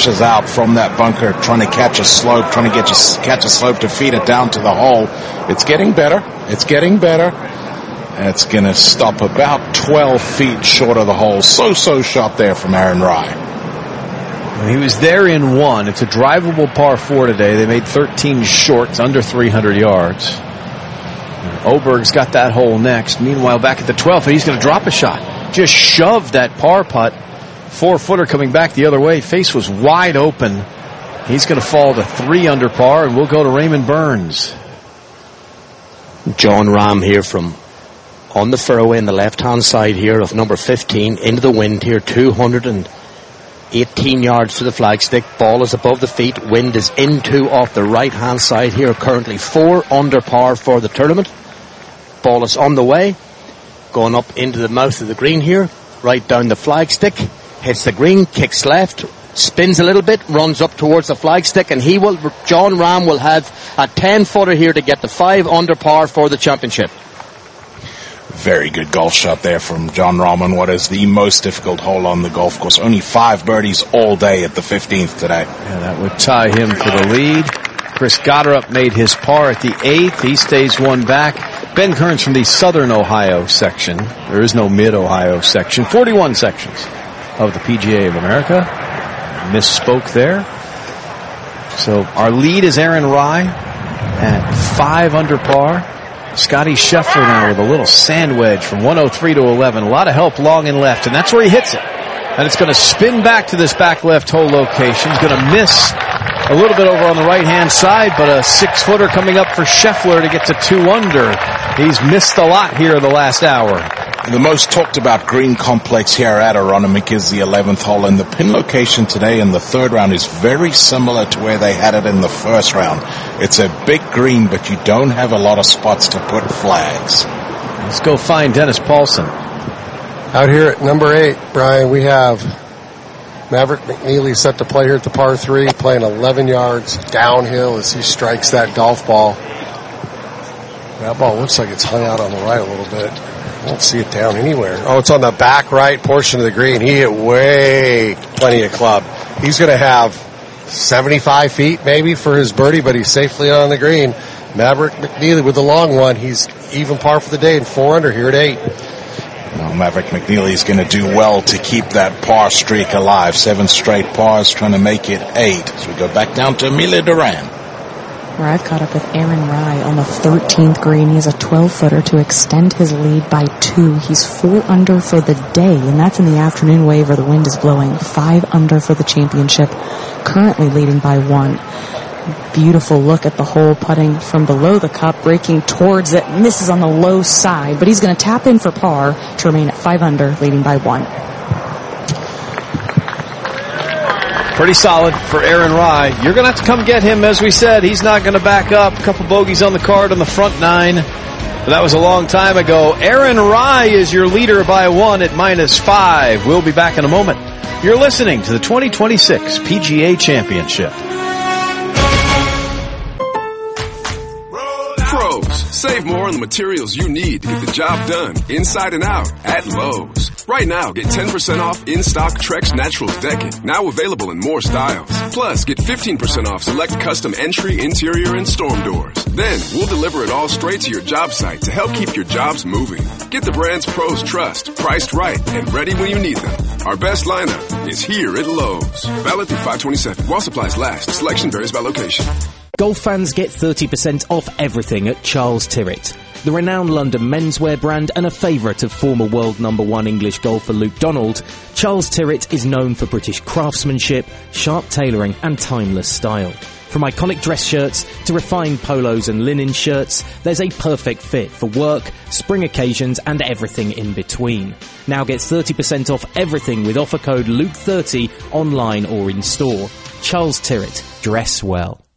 lashes out from that bunker, trying to catch a slope, catch a slope to feed it down to the hole. It's getting better. It's getting better. It's going to stop about 12 feet short of the hole. So shot there from Aaron Rai. He was there in one. It's a drivable par 4 today. They made 13 shorts, under 300 yards. Oberg's got that hole next. Meanwhile, back at the 12th, he's going to drop a shot. Just shoved that par putt. 4-footer coming back the other way. Face was wide open. He's going to fall to 3 under par, and we'll go to Raymond Burns. Jon Rahm here from on the fairway on the left-hand side here of number 15 into the wind here, 218 yards to the flagstick. Ball is above the feet. Wind is into off the right-hand side here. Currently 4 under par for the tournament. Ball is on the way, going up into the mouth of the green here, right down the flagstick, hits the green, kicks left, spins a little bit, runs up towards the flagstick, and Jon Rahm will have a 10-footer here to get the 5 under par for the championship. Very good golf shot there from Jon Rahm on what is the most difficult hole on the golf course. Only 5 birdies all day at the 15th today. Yeah, that would tie him for the lead. Chris Gotterup made his par at the 8th. He stays 1 back. Ben Kearns from the Southern Ohio section. There is no Mid-Ohio section. 41 sections of the PGA of America. Misspoke there. So our lead is Aaron Rai at 5 under par. Scotty Scheffler now with a little sand wedge from 103 to 11. A lot of help long and left, and that's where he hits it. And it's going to spin back to this back left hole location. He's going to miss a little bit over on the right-hand side, but a 6-footer coming up for Scheffler to get to 2 under. He's missed a lot here the last hour. The most talked about green complex here at Aronimink is the 11th hole, and the pin location today in the 3rd round is very similar to where they had it in the 1st round. It's a big green, but you don't have a lot of spots to put flags. Let's go find Dennis Paulson. Out here at number 8, Brian, we have Maverick McNeely set to play here at the par 3, playing 11 yards downhill as he strikes that golf ball. That ball looks like it's hung out on the right a little bit. I don't see it down anywhere. Oh, it's on the back right portion of the green. He hit way plenty of club. He's going to have 75 feet maybe for his birdie, but he's safely on the green. Maverick McNeely with the long one. He's even par for the day and 4 under here at 8. Well, Maverick McNeely is going to do well to keep that par streak alive. 7 straight pars, trying to make it 8. So we go back down to Amelia Duran. Where I've caught up with Aaron Rai on the 13th green. He has a 12-footer to extend his lead by 2. He's 4 under for the day, and that's in the afternoon wave where the wind is blowing. 5 under for the championship, currently leading by 1. Beautiful look at the hole, putting from below the cup, breaking towards it, misses on the low side, but he's going to tap in for par to remain at 5 under, leading by 1. Pretty solid for Aaron Rai. You're going to have to come get him, as we said. He's not going to back up. A couple bogeys on the card on the front 9. But that was a long time ago. Aaron Rai is your leader by 1 at -5. We'll be back in a moment. You're listening to the 2026 PGA Championship. Save more on the materials you need to get the job done, inside and out, at Lowe's. Right now, get 10% off in-stock Trex Naturals decking, now available in more styles. Plus, get 15% off select custom entry, interior, and storm doors. Then, we'll deliver it all straight to your job site to help keep your jobs moving. Get the brands pros trust, priced right, and ready when you need them. Our best lineup is here at Lowe's. Valid through 5/27. While supplies last. Selection varies by location. Golf fans get 30% off everything at Charles Tyrwhitt. The renowned London menswear brand and a favourite of former world #1 English golfer Luke Donald, Charles Tyrwhitt is known for British craftsmanship, sharp tailoring and timeless style. From iconic dress shirts to refined polos and linen shirts, there's a perfect fit for work, spring occasions and everything in between. Now get 30% off everything with offer code LUKE30 online or in store. Charles Tyrwhitt, dress well.